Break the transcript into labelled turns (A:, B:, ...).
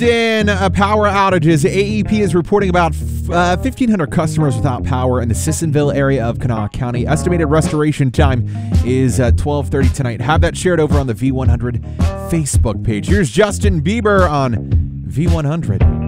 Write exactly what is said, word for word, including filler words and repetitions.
A: In uh, power outages, A E P is reporting about uh, fifteen hundred customers without power in the Sissonville area of Kanawha County. Estimated restoration time is uh, twelve thirty tonight. Have that shared over on the V one hundred Facebook page. Here's Justin Bieber on V one hundred.